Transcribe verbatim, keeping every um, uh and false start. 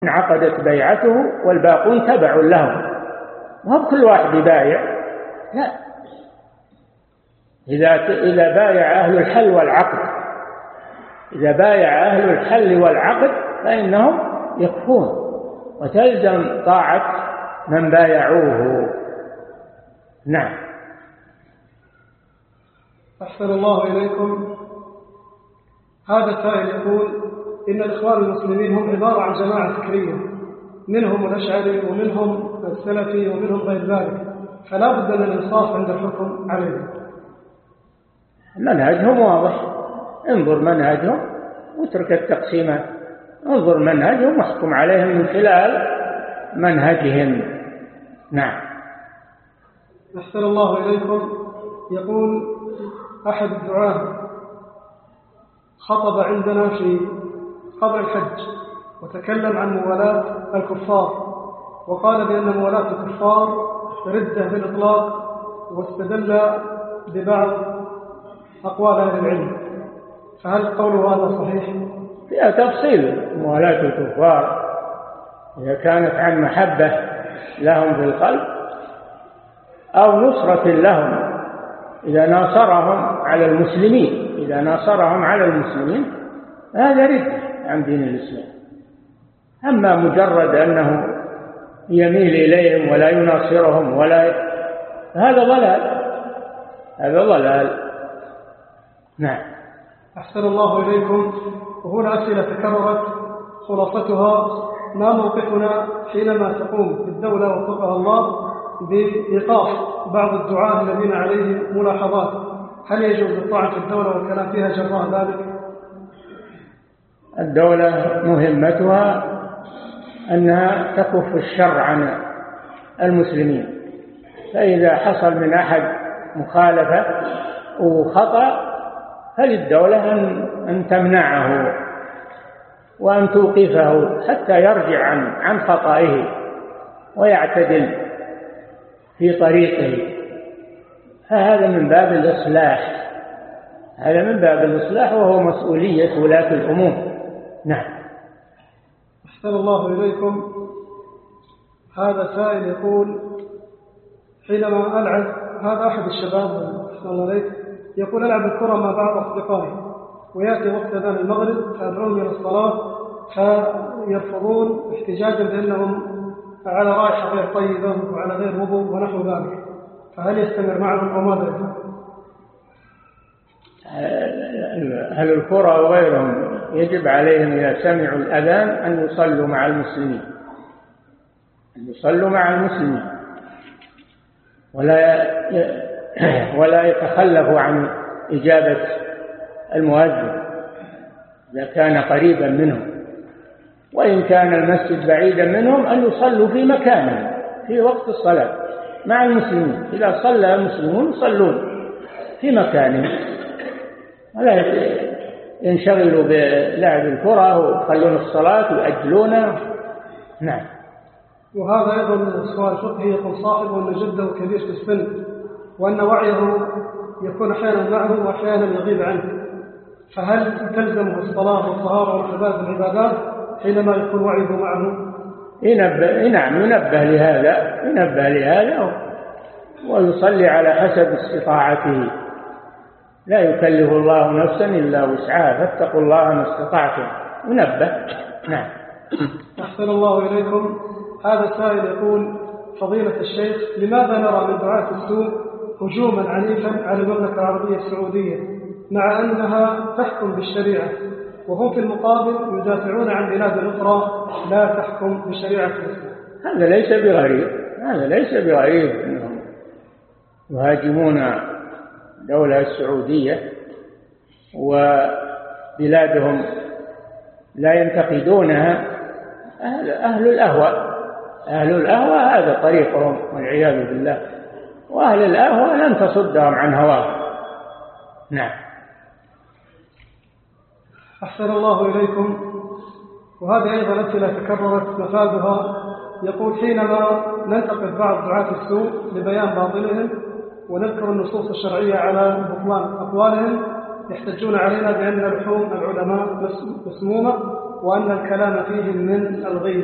عقدت بيعته والباقون تبع لهم، وهم كل واحد يبايع، لا، إذا إذا بايع أهل الحل والعقد إذا بايع أهل الحل والعقد فإنهم يكفون، وتلزم طاعة من بايعوه. نعم. أحسن الله إليكم. هذا السائل يقول إن الإخوان المسلمين هم عبارة عن جماعة فكرية، منهم الأشعري ومنهم السلفي ومنهم غير ذلك، فلا بد من الإنصاف عند الحكم عليهم. منهجهم واضح، انظر منهجهم واترك التقسيمات، انظر منهجهم واحكم عليهم من خلال منهجهم. نعم. أحسن الله إليكم. يقول أحد الدعاة خطب عندنا في قبل الحج وتكلم عن موالاة الكفار، وقال بأن موالاة الكفار ردة بالإطلاق، واستدل ببعض أقوال أهل العلم، فهل قوله هذا صحيح؟ فيها تفصيل. موالاة الكفار إذا كانت عن محبة لهم في القلب أو نصرة لهم، إذا ناصرهم على المسلمين إذا ناصرهم على المسلمين هذا ردة عن دين الإسلام. أما مجرد أنه يميل إليهم ولا يناصرهم ولا ي... هذا ضلال هذا ضلال. نعم. أحسن الله إليكم. وهنا أسئلة تكررت خلاصتها: ما موقفنا حينما تقوم الدولة وفقها الله بإيقاف بعض الدعاة الذين عليهم ملاحظات؟ هل يجوز الطعن في الدولة والكلام فيها جراء ذلك؟ الدولة مهمتها أنها تكف الشر عن المسلمين، فإذا حصل من أحد مخالفة وخطأ فللدولة أن تمنعه وأن توقفه حتى يرجع عن عن خطئه ويعتدل في طريقه. فهذا من باب الإصلاح هذا من باب الإصلاح وهو مسؤولية ولاة الأمور. نعم. أحسن الله إليكم. هذا سائل يقول: حينما ألعب، هذا أحد الشباب أحسن الله عليك، يقول: ألعب الكرة مع بعض أصدقائي ويأتي وقت أذان المغرب فأدعوهم إلى الصلاة فيرفضون احتجاجا بأنهم على رائحة غير طيبة وعلى غير وضوء ونحو ذلك، فهل يستمر معهم أو ماذا يفعل؟ أهل الكرة وغيرهم يجب عليهم إذا سمعوا الأذان أن يصلوا مع المسلمين أن يصلوا مع المسلمين ولا ولا يتخلفوا عن إجابة المؤذن إذا كان قريبا منهم، وإن كان المسجد بعيدا منهم أن يصلوا في مكانهم في وقت الصلاة مع المسلمين. إذا صلى المسلمون يصلون في مكانهم ولا ينشغلوا بلعب الكرة ويخلون الصلاة ويؤجلونها. نعم. وهذا أيضا سؤال فقهي. يقول صاحبه أن جده كبير في السن وأن وعيه يكون أحيانا معه وأحيانا يغيب عنه، فهل تلزمه الصلاة والطهارة والعبادة العبادات حينما يكون وعيه معه؟ ينبه. نعم ينبه لهذا ينبه لهذا ويصلي على حسب استطاعته، لا يكلف الله نفسا إلا وسعها، فاتقوا الله ما استطعتم. ينبه. نعم. أحسن الله إليكم. هذا السائل يقول: فضيلة الشيخ، لماذا نرى من دعاة السوء هجوما عنيفا على المملكة العربية السعودية مع أنها تحكم بالشريعة، وهم في المقابل يدافعون عن بلاد أخرى لا تحكم بشريعة الإسلام؟ هذا ليس بغريب هذا ليس بغريب أنهم يهاجمون الدولة السعودية وبلادهم لا ينتقدونها. أهل, أهل الأهواء أهل الأهواء هذا طريقهم والعياذ بالله، وأهل الأهواء لن تصدهم عن هواهم. نعم. أحسن الله إليكم. وهذه أيضا أسئلة تكررت مفادها. يقول: حينما ننتقد بعض دعاة السوء لبيان باطلهم ونذكر النصوص الشرعية على بطلان أقوالهم يحتجون علينا بأن لحوم العلماء مسمومة وأن الكلام فيهم من الغيب.